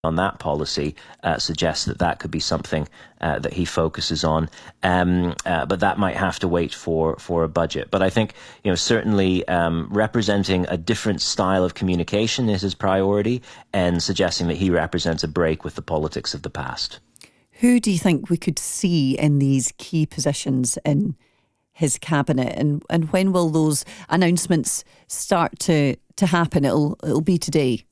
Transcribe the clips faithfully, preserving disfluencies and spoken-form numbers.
on that policy uh, suggests that that could be something uh, that he focuses on. Um, uh, but that might have to wait for, for a budget. But I think, you know, certainly um, representing a different style of communication is his priority, and suggesting that he represents a break with the politics of the past. Who do you think we could see in these key positions in his cabinet, and, and when will those announcements start to, to happen? It'll, it'll be today.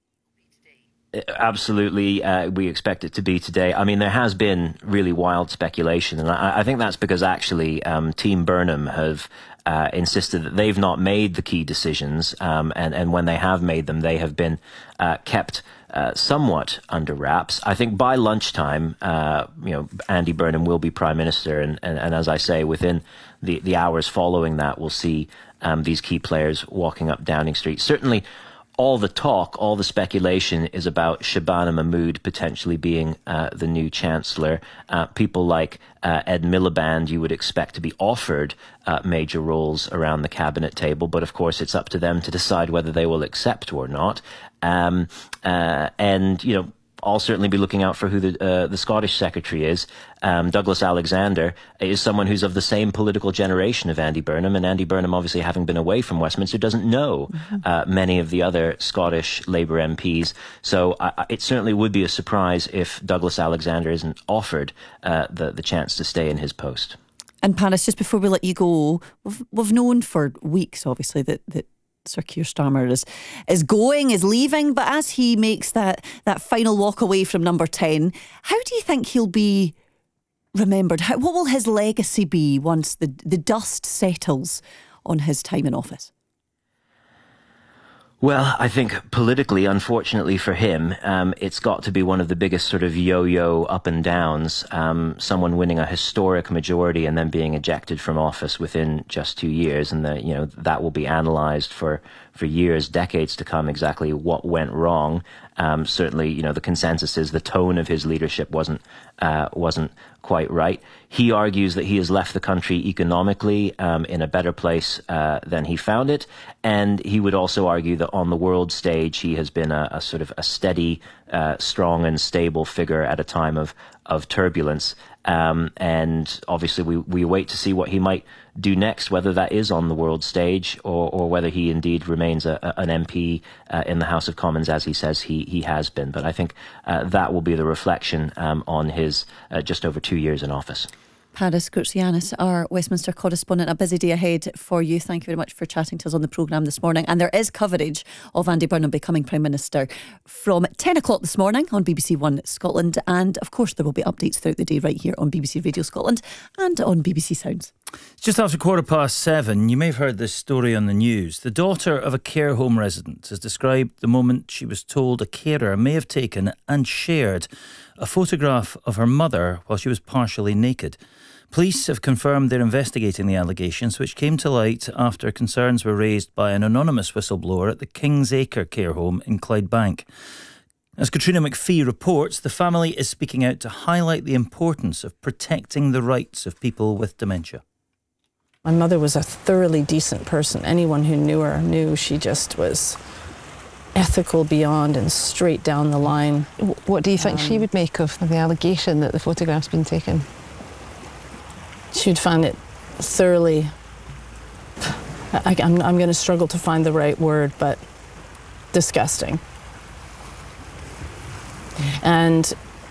Absolutely, uh, we expect it to be today. I mean, there has been really wild speculation, and I, I think that's because actually um, Team Burnham have uh, insisted that they've not made the key decisions, um, and, and when they have made them, they have been uh, kept uh, somewhat under wraps. I think by lunchtime, uh, you know, Andy Burnham will be Prime Minister, and, and, and as I say, within the, the hours following that, we'll see um, these key players walking up Downing Street. Certainly, all the talk, all the speculation is about Shabana Mahmood potentially being uh, the new Chancellor. Uh, people like uh, Ed Miliband you would expect to be offered uh, major roles around the cabinet table, but of course it's up to them to decide whether they will accept or not. Um, uh, and, you know, I'll certainly be looking out for who the uh, the Scottish Secretary is. Um, Douglas Alexander is someone who's of the same political generation of Andy Burnham, and Andy Burnham, obviously having been away from Westminster, doesn't know mm-hmm. uh, many of the other Scottish Labour M Ps. So uh, it certainly would be a surprise if Douglas Alexander isn't offered uh, the, the chance to stay in his post. And Paris, just before we let you go, we've, we've known for weeks, obviously, that, that Sir Keir Starmer is is going, is leaving, but as he makes that that final walk away from number ten, how do you think he'll be remembered? How, what will his legacy be once the, the dust settles on his time in office? Well, I think politically, unfortunately for him, um, it's got to be one of the biggest sort of yo-yo up and downs. Um, someone winning a historic majority and then being ejected from office within just two years, and the, you know, that will be analysed for for years, decades to come, exactly what went wrong. Um, certainly, you know, the consensus is the tone of his leadership wasn't uh, wasn't quite right. He argues that he has left the country economically um, in a better place uh, than he found it, and he would also argue that on the world stage he has been a, a sort of a steady, uh, strong and stable figure at a time of of turbulence. Um, and obviously we, we wait to see what he might do next, whether that is on the world stage or, or whether he indeed remains a, a, an M P uh, in the House of Commons, as he says he, he has been. But I think uh, that will be the reflection um, on his uh, just over two years in office. Paris Groutsianis, our Westminster correspondent, a busy day ahead for you. Thank you very much for chatting to us on the programme this morning. And there is coverage of Andy Burnham becoming Prime Minister from ten o'clock this morning on B B C One Scotland. And of course, there will be updates throughout the day right here on B B C Radio Scotland and on B B C Sounds. Just after quarter past seven, you may have heard this story on the news. The daughter of a care home resident has described the moment she was told a carer may have taken and shared a photograph of her mother while she was partially naked. Police have confirmed they're investigating the allegations, which came to light after concerns were raised by an anonymous whistleblower at the Kings Acre care home in Clydebank. As Katrina McPhee reports, the family is speaking out to highlight the importance of protecting the rights of people with dementia. My mother was a thoroughly decent person. Anyone who knew her knew she just was ethical beyond and straight down the line. What do you think um, she would make of the allegation that the photograph's been taken? She would find it thoroughly, I, I'm, I'm going to struggle to find the right word, but disgusting. And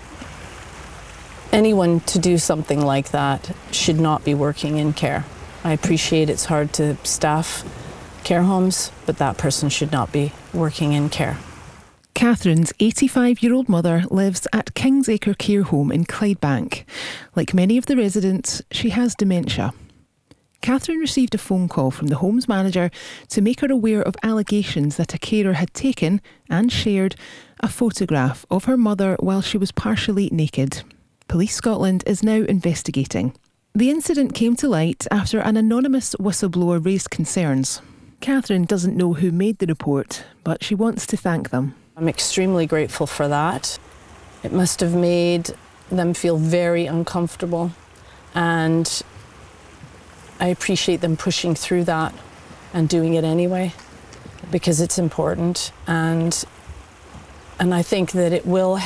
anyone to do something like that should not be working in care. I appreciate it's hard to staff care homes, but that person should not be working in care. Catherine's eighty-five-year-old mother lives at Kings Acre Care Home in Clydebank. Like many of the residents, she has dementia. Catherine received a phone call from the home's manager to make her aware of allegations that a carer had taken and shared a photograph of her mother while she was partially naked. Police Scotland is now investigating. The incident came to light after an anonymous whistleblower raised concerns. Catherine doesn't know who made the report, but she wants to thank them. I'm extremely grateful for that. It must have made them feel very uncomfortable, and I appreciate them pushing through that and doing it anyway, because it's important, and And I think that it will